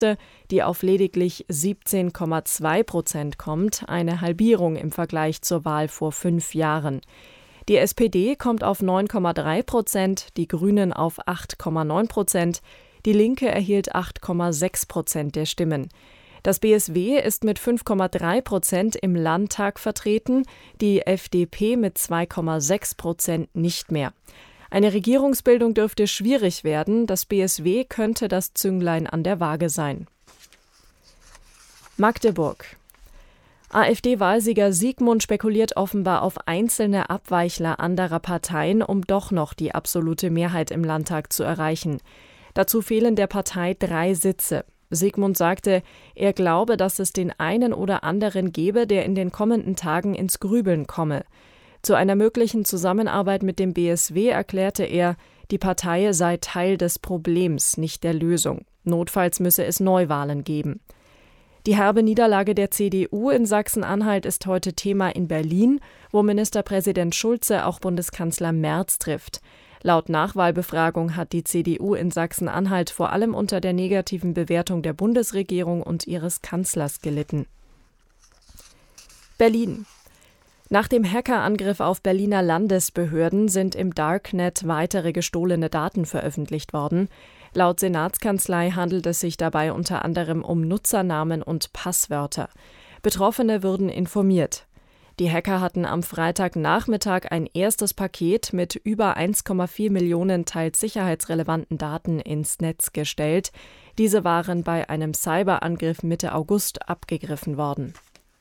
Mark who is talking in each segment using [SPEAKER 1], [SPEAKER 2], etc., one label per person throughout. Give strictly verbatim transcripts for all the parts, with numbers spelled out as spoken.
[SPEAKER 1] höchste, die auf lediglich siebzehn Komma zwei Prozent kommt, eine Halbierung im Vergleich zur Wahl vor fünf Jahren. Die S P D kommt auf neun Komma drei Prozent, die Grünen auf acht Komma neun Prozent, die Linke erhielt acht Komma sechs Prozent der Stimmen. Das B S W ist mit fünf Komma drei Prozent im Landtag vertreten, die F D P mit zwei Komma sechs Prozent nicht mehr. Eine Regierungsbildung dürfte schwierig werden, das B S W könnte das Zünglein an der Waage sein. Magdeburg. AfD-Wahlsieger Siegmund spekuliert offenbar auf einzelne Abweichler anderer Parteien, um doch noch die absolute Mehrheit im Landtag zu erreichen. Dazu fehlen der Partei drei Sitze. Siegmund sagte, er glaube, dass es den einen oder anderen gebe, der in den kommenden Tagen ins Grübeln komme. Zu einer möglichen Zusammenarbeit mit dem B S W erklärte er, die Partei sei Teil des Problems, nicht der Lösung. Notfalls müsse es Neuwahlen geben. Die herbe Niederlage der C D U in Sachsen-Anhalt ist heute Thema in Berlin, wo Ministerpräsident Schulze auch Bundeskanzler Merz trifft. Laut Nachwahlbefragung hat die C D U in Sachsen-Anhalt vor allem unter der negativen Bewertung der Bundesregierung und ihres Kanzlers gelitten. Berlin. Nach dem Hackerangriff auf Berliner Landesbehörden sind im Darknet weitere gestohlene Daten veröffentlicht worden. Laut Senatskanzlei handelt es sich dabei unter anderem um Nutzernamen und Passwörter. Betroffene würden informiert. Die Hacker hatten am Freitagnachmittag ein erstes Paket mit über eins Komma vier Millionen teils sicherheitsrelevanten Daten ins Netz gestellt. Diese waren bei einem Cyberangriff Mitte August abgegriffen worden.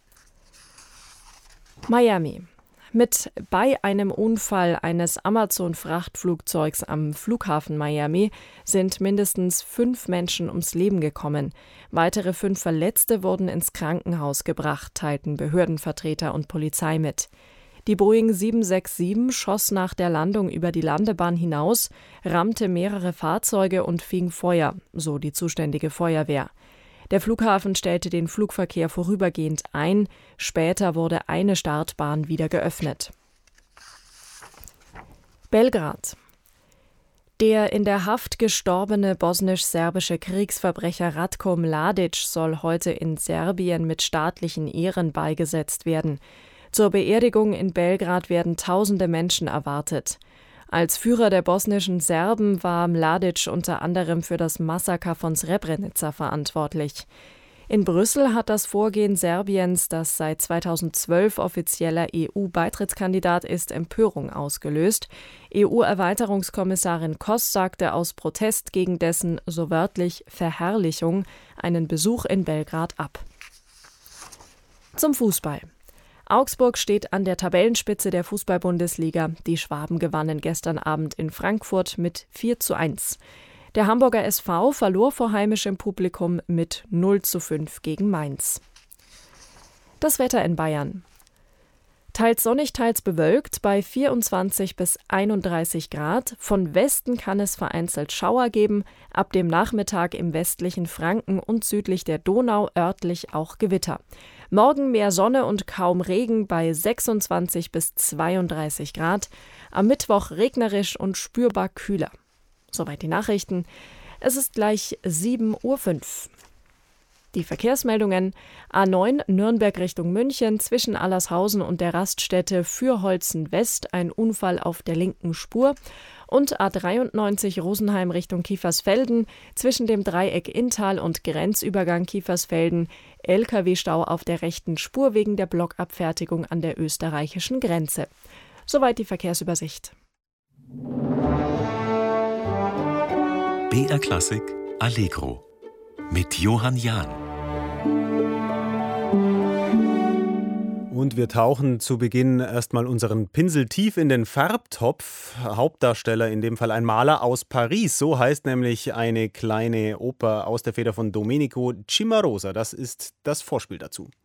[SPEAKER 1] Miami. Mit bei einem Unfall eines Amazon-Frachtflugzeugs am Flughafen Miami sind mindestens fünf Menschen ums Leben gekommen. Weitere fünf Verletzte wurden ins Krankenhaus gebracht, teilten Behördenvertreter und Polizei mit. Die Boeing sieben sechs sieben schoss nach der Landung über die Landebahn hinaus, rammte mehrere Fahrzeuge und fing Feuer, so die zuständige Feuerwehr. Der Flughafen stellte den Flugverkehr vorübergehend ein, später wurde eine Startbahn wieder geöffnet. Belgrad. Der in der Haft gestorbene bosnisch-serbische Kriegsverbrecher Ratko Mladic soll heute in Serbien mit staatlichen Ehren beigesetzt werden. Zur Beerdigung in Belgrad werden tausende Menschen erwartet. Als Führer der bosnischen Serben war Mladic unter anderem für das Massaker von Srebrenica verantwortlich. In Brüssel hat das Vorgehen Serbiens, das seit zweitausendzwölf offizieller E U-Beitrittskandidat ist, Empörung ausgelöst. E U-Erweiterungskommissarin Koss sagte aus Protest gegen dessen, so wörtlich, Verherrlichung einen Besuch in Belgrad ab. Zum Fußball. Augsburg steht an der Tabellenspitze der Fußball-Bundesliga. Die Schwaben gewannen gestern Abend in Frankfurt mit vier zu eins. Der Hamburger S V verlor vor heimischem Publikum mit null zu fünf gegen Mainz. Das Wetter in Bayern. Teils sonnig, teils bewölkt bei vierundzwanzig bis einunddreißig Grad. Von Westen kann es vereinzelt Schauer geben, ab dem Nachmittag im westlichen Franken und südlich der Donau örtlich auch Gewitter. Morgen mehr Sonne und kaum Regen bei sechsundzwanzig bis zweiunddreißig Grad. Am Mittwoch regnerisch und spürbar kühler. Soweit die Nachrichten. Es ist gleich sieben Uhr fünf. Die Verkehrsmeldungen: A neun Nürnberg Richtung München zwischen Allershausen und der Raststätte Fürholzen West ein Unfall auf der linken Spur und A dreiundneunzig Rosenheim Richtung Kiefersfelden zwischen dem Dreieck Inntal und Grenzübergang Kiefersfelden L K W-Stau auf der rechten Spur wegen der Blockabfertigung an der österreichischen Grenze. Soweit die Verkehrsübersicht.
[SPEAKER 2] B R Klassik Allegro mit Johann Jahn.
[SPEAKER 3] Und wir tauchen zu Beginn erstmal unseren Pinsel tief in den Farbtopf. Hauptdarsteller in dem Fall ein Maler aus Paris. So heißt nämlich eine kleine Oper aus der Feder von Domenico Cimarosa. Das ist das Vorspiel dazu.